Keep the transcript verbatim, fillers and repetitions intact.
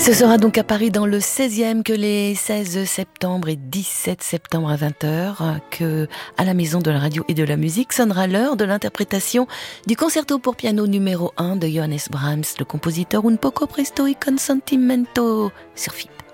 Ce sera donc à Paris dans le seizième que les seize septembre et dix-sept septembre à vingt heures, que à la Maison de la Radio et de la Musique sonnera l'heure de l'interprétation du concerto pour piano numéro un de Johannes Brahms, le compositeur Un poco presto e consentimento sur F I P.